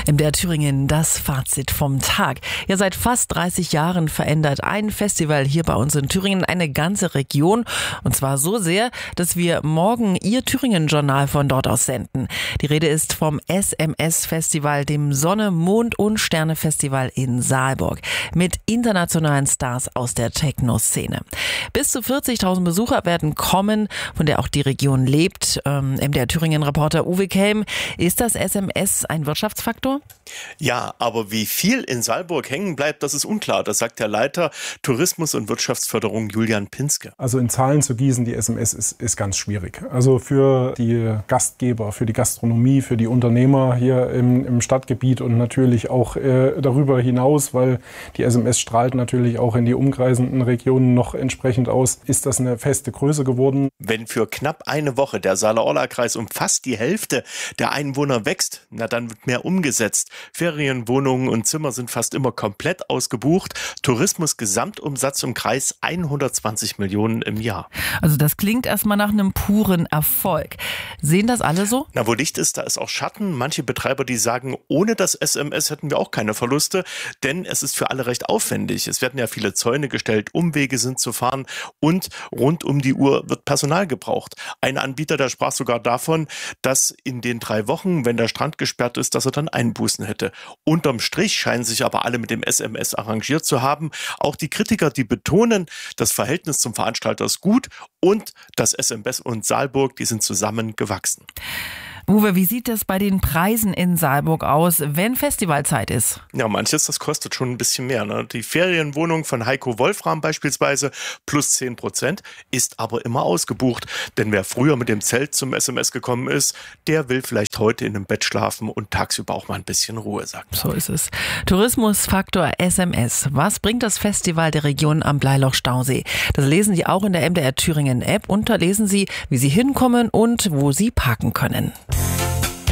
MDR Thüringen, das Fazit vom Tag. Ja, seit fast 30 Jahren verändert ein Festival hier bei uns in Thüringen eine ganze Region. Und zwar so sehr, dass wir morgen Ihr Thüringen-Journal von dort aus senden. Die Rede ist vom SMS-Festival, dem Sonne-, Mond- und Sterne-Festival in Saalburg. Mit internationalen Stars aus der Techno-Szene. Bis zu 40.000 Besucher werden kommen, von der auch die Region lebt. MDR Thüringen-Reporter Uwe Kelm, ist das SMS ein Wirtschaftsfaktor? Ja, aber wie viel in Saalburg hängen bleibt, das ist unklar. Das sagt der Leiter Tourismus- und Wirtschaftsförderung Julian Pinske. Also in Zahlen zu gießen, die SMS ist ganz schwierig. Also für die Gastgeber, für die Gastronomie, für die Unternehmer hier im Stadtgebiet und natürlich auch darüber hinaus, weil die SMS strahlt natürlich auch in die umkreisenden Regionen noch entsprechend aus, ist das eine feste Größe geworden. Wenn für knapp eine Woche der Saale-Orla-Kreis um fast die Hälfte der Einwohner wächst, dann wird mehr umgesetzt. Ferienwohnungen und Zimmer sind fast immer komplett ausgebucht. Tourismus-Gesamtumsatz im Kreis 120 Millionen im Jahr. Also das klingt erstmal nach einem puren Erfolg. Sehen das alle so? Na, wo Licht ist, da ist auch Schatten. Manche Betreiber, die sagen, ohne das SMS hätten wir auch keine Verluste, denn es ist für alle recht aufwendig. Es werden ja viele Zäune gestellt, Umwege sind zu fahren und rund um die Uhr wird Personal gebraucht. Ein Anbieter, der sprach sogar davon, dass in den 3 Wochen, wenn der Strand gesperrt ist, dass er dann Einbußen hätte. Unterm Strich scheinen sich aber alle mit dem SMS arrangiert zu haben. Auch die Kritiker, die betonen, das Verhältnis zum Veranstalter ist gut und das SMS und Saalburg, die sind zusammen gewachsen. Uwe, wie sieht es bei den Preisen in Saalburg aus, wenn Festivalzeit ist? Ja, manches, das kostet schon ein bisschen mehr. Ne? Die Ferienwohnung von Heiko Wolfram beispielsweise plus 10% ist aber immer ausgebucht. Denn wer früher mit dem Zelt zum SMS gekommen ist, der will vielleicht heute in einem Bett schlafen und tagsüber auch mal ein bisschen Ruhe, sagt er. So ist es. Tourismusfaktor SMS. Was bringt das Festival der Region am Bleiloch-Stausee? Das lesen Sie auch in der MDR Thüringen App und da lesen Sie, wie Sie hinkommen und wo Sie parken können.